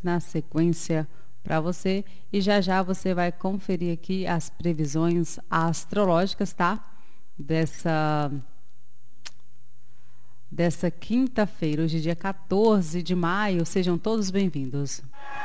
na sequência para você. E já já você vai conferir aqui as previsões astrológicas, tá? Dessa quinta-feira, hoje dia 14 de maio. Sejam todos bem-vindos.